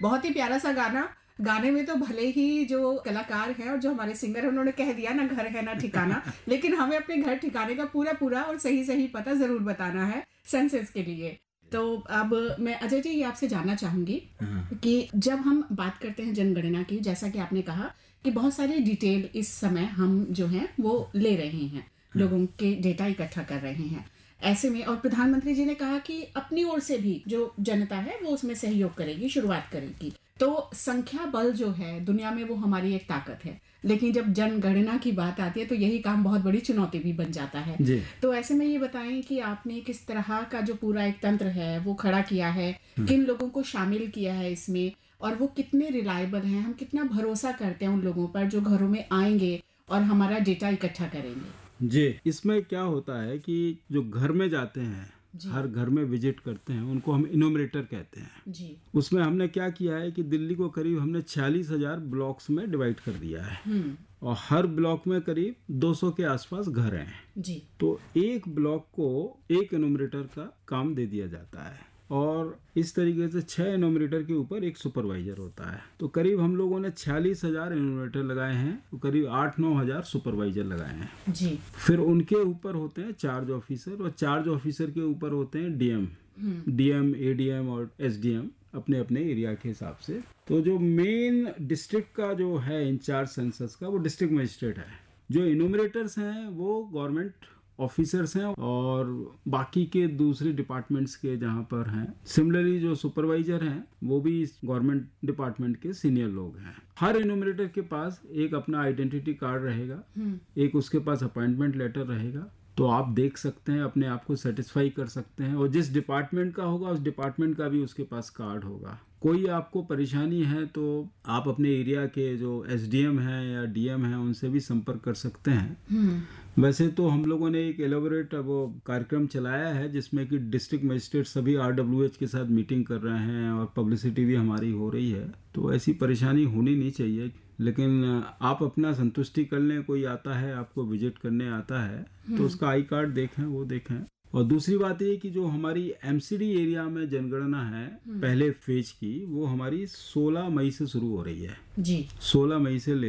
बहुत ही प्यारा सा गाना। गाने में तो भले ही जो कलाकार हैं और जो हमारे सिंगर हैं उन्होंने कह दिया ना घर है ना ठिकाना, लेकिन हमें अपने घर ठिकाने का पूरा और सही पता जरूर बताना है सेंसस के लिए। तो अब मैं अजय जी ये आपसे जानना चाहूंगी कि जब हम बात करते हैं जनगणना की, जैसा कि आपने कहा कि बहुत सारी डिटेल इस समय हम जो हैं वो ले रहे हैं, लोगों के डेटा इकट्ठा कर रहे हैं। ऐसे में और प्रधानमंत्री जी ने कहा कि अपनी ओर से भी जो जनता है वो उसमें सहयोग करेगी, शुरुआत करेगी। तो संख्या बल जो है दुनिया में वो हमारी एक ताकत है, लेकिन जब जनगणना की बात आती है तो यही काम बहुत बड़ी चुनौती भी बन जाता है जी। तो ऐसे में ये बताएं कि आपने किस तरह का जो पूरा एक तंत्र है वो खड़ा किया है, किन लोगों को शामिल किया है इसमें, और वो कितने रिलायबल हैं, हम कितना भरोसा करते हैं उन लोगों पर जो घरों में आएंगे और हमारा डेटा इकट्ठा करेंगे। जी, इसमें क्या होता है कि जो घर में जाते हैं, हर घर में विजिट करते हैं, उनको हम इनोमरेटर कहते हैं जी। उसमें हमने क्या किया है कि दिल्ली को करीब हमने 46,000 ब्लॉक्स में डिवाइड कर दिया है और हर ब्लॉक में करीब 200 के आसपास घर हैं जी। तो एक ब्लॉक को एक इनोमरेटर का काम दे दिया जाता है और इस तरीके से 6 इनोमरेटर के ऊपर एक सुपरवाइजर होता है। तो करीब हम लोगों ने 46,000 इनोमरेटर लगाए हैं तो करीब 8-9 हज़ार सुपरवाइजर लगाए हैं जी। फिर उनके ऊपर होते हैं चार्ज ऑफिसर और चार्ज ऑफिसर के ऊपर होते हैं डीएम, एडीएम और एसडीएम अपने अपने एरिया के हिसाब से। तो जो मेन डिस्ट्रिक्ट का जो है इंचार्ज सेंसस का वो डिस्ट्रिक्ट मजिस्ट्रेट है। जो इनोमरेटर्स हैं वो गवर्नमेंट ऑफिसर्स हैं और बाकी के दूसरे डिपार्टमेंट्स के जहाँ पर हैं। सिमिलरली जो सुपरवाइजर हैं वो भी गवर्नमेंट डिपार्टमेंट के सीनियर लोग हैं। हर इनोमरेटर के पास एक अपना आइडेंटिटी कार्ड रहेगा, एक उसके पास अपॉइंटमेंट लेटर रहेगा। तो आप देख सकते हैं, अपने आप को सेटिस्फाई कर सकते हैं और जिस डिपार्टमेंट का होगा उस डिपार्टमेंट का भी उसके पास कार्ड होगा। कोई आपको परेशानी है तो आप अपने एरिया के जो एसडीएम हैं या डीएम हैं उनसे भी संपर्क कर सकते हैं। वैसे तो हम लोगों ने एक एलोबरेट वो कार्यक्रम चलाया है जिसमें कि डिस्ट्रिक्ट मजिस्ट्रेट सभी आरडब्ल्यूएच के साथ मीटिंग कर रहे हैं और पब्लिसिटी भी हमारी हो रही है। तो ऐसी परेशानी होनी नहीं चाहिए, लेकिन आप अपना संतुष्टि कर लें। कोई आता है आपको विजिट करने आता है तो उसका आई कार्ड देखें, वो देखें। और दूसरी बात ये कि जो हमारी एमसीडी एरिया में जनगणना है पहले फेज की, वो हमारी 16 मई से शुरू हो रही है जी। 16 मई से